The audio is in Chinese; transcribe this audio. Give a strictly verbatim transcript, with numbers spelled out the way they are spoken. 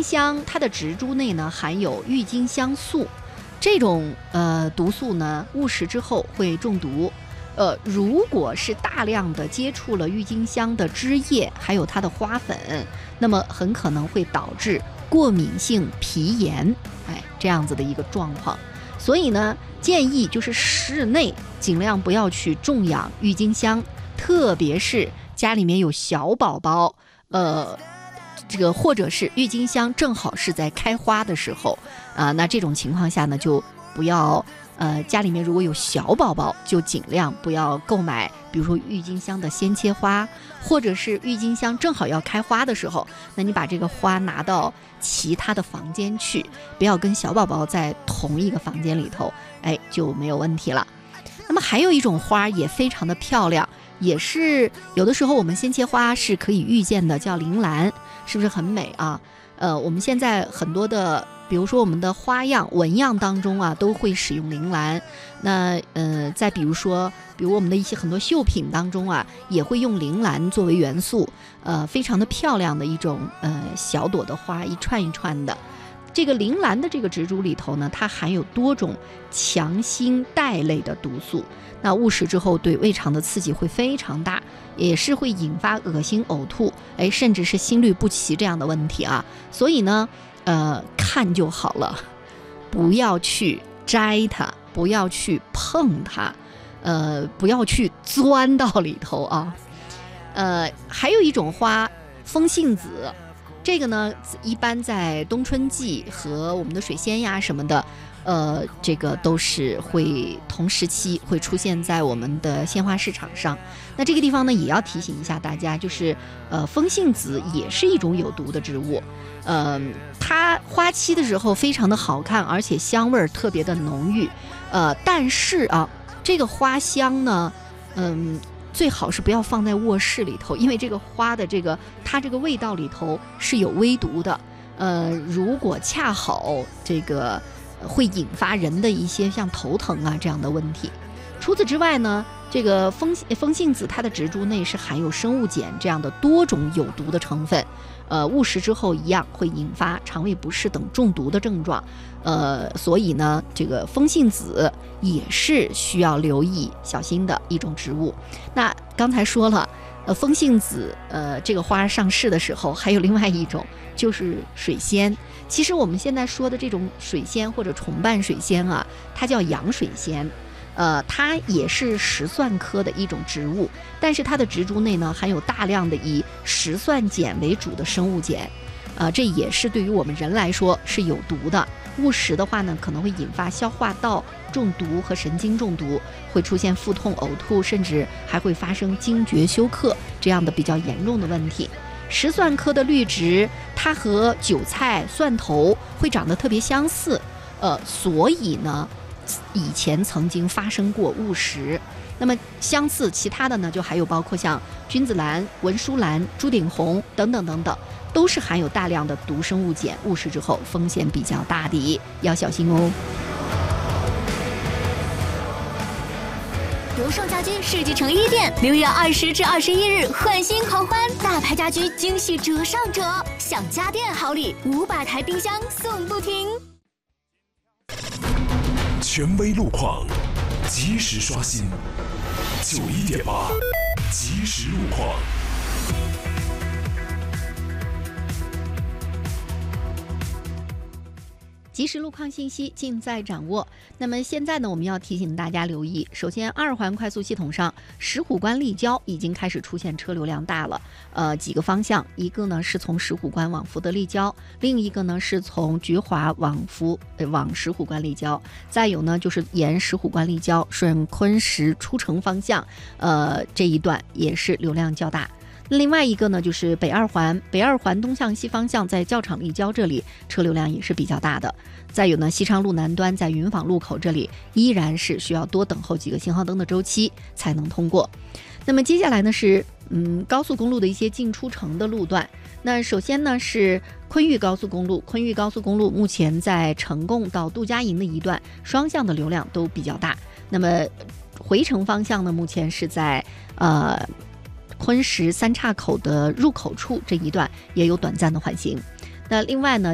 香它的植株内呢含有郁金香素，这种呃毒素呢误食之后会中毒。呃，如果是大量的接触了郁金香的枝叶，还有它的花粉，那么很可能会导致过敏性皮炎，哎，这样子的一个状况。所以呢，建议就是室内尽量不要去种养郁金香，特别是家里面有小宝宝，呃，这个或者是郁金香正好是在开花的时候啊、呃，那这种情况下呢，就不要。呃，家里面如果有小宝宝，就尽量不要购买，比如说郁金香的鲜切花，或者是郁金香正好要开花的时候，那你把这个花拿到其他的房间去，不要跟小宝宝在同一个房间里头，哎，就没有问题了。那么还有一种花也非常的漂亮，也是有的时候我们鲜切花是可以遇见的，叫铃兰，是不是很美啊？呃，我们现在很多的。比如说我们的花样纹样当中啊，都会使用铃兰。那呃，再比如说，比如我们的一些很多绣品当中啊，也会用铃兰作为元素，呃，非常的漂亮的一种呃小朵的花，一串一串的。这个铃兰的这个植株里头呢，它含有多种强心带类的毒素，那误食之后对胃肠的刺激会非常大，也是会引发恶心、呕吐，哎，甚至是心律不齐这样的问题啊。所以呢。呃，看就好了，不要去摘它，不要去碰它，呃，不要去钻到里头啊。呃，还有一种花，风信子，这个呢，一般在冬春季和我们的水仙呀什么的，呃，这个都是会同时期会出现在我们的鲜花市场上。那这个地方呢，也要提醒一下大家，就是呃，风信子也是一种有毒的植物。呃，它花期的时候非常的好看，而且香味儿特别的浓郁。呃，但是啊，这个花香呢，嗯，最好是不要放在卧室里头，因为这个花的这个它这个味道里头是有微毒的。呃，如果恰好这个会引发人的一些像头疼啊这样的问题。除此之外呢，这个风风信子它的植株内是含有生物碱这样的多种有毒的成分，呃，误食之后一样会引发肠胃不适等中毒的症状，呃，所以呢，这个风信子也是需要留意小心的一种植物。那刚才说了，呃，风信子呃这个花上市的时候，还有另外一种就是水仙。其实我们现在说的这种水仙或者重瓣水仙啊，它叫洋水仙。呃，它也是石蒜科的一种植物，但是它的植株内呢含有大量的以石蒜碱为主的生物碱，呃，这也是对于我们人来说是有毒的。误食的话呢，可能会引发消化道中毒和神经中毒，会出现腹痛、呕吐，甚至还会发生惊厥休克这样的比较严重的问题。石蒜科的绿植，它和韭菜、蒜头会长得特别相似，呃，所以呢。以前曾经发生过误食，那么相似其他的呢，就还有包括像君子兰、文殊兰、朱顶红等等等等，都是含有大量的毒生物碱，误食之后风险比较大的，要小心哦。 荣盛家居世纪城一店六月二十至二十一日换新狂欢，大牌家居惊喜折上折，享家电好礼，五百台冰箱送不停。 权威路况，及时刷新。九一点八，即时路况。 即时路况信息尽在掌握。那么现在呢，我们要提醒大家留意，首先二环快速系统上石虎关立交已经开始出现车流量大了，呃，几个方向，一个呢是从石虎关往福德立交，另一个呢是从菊华往福呃往石虎关立交，再有呢就是沿石虎关立交顺昆石出城方向，呃这一段也是流量较大。另外一个呢，就是北二环，北二环东向西方向，在教场立交这里车流量也是比较大的。再有呢，西昌路南端在云坊路口这里依然是需要多等候几个信号灯的周期才能通过。那么接下来呢是嗯高速公路的一些进出城的路段。那首先呢是昆玉高速公路，昆玉高速公路目前在成贡到杜家营的一段双向的流量都比较大。那么回程方向呢，目前是在呃。昆石三岔口的入口处这一段也有短暂的缓行。那另外呢，